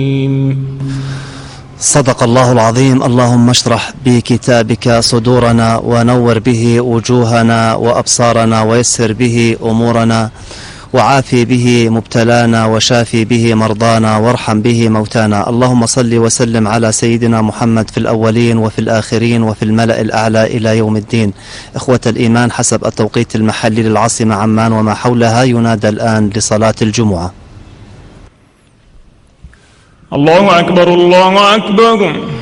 صدق الله العظيم. اللهم اشرح بكتابك صدورنا ونور به وجوهنا وأبصارنا ويسر به أمورنا وعافي به مبتلانا وشافي به مرضانا وارحم به موتانا. اللهم صل وسلم على سيدنا محمد في الأولين وفي الآخرين وفي الملأ الأعلى إلى يوم الدين. إخوة الإيمان، حسب التوقيت المحلي للعاصمة عمان وما حولها ينادى الآن لصلاة الجمعة. الله أكبر الله أكبر.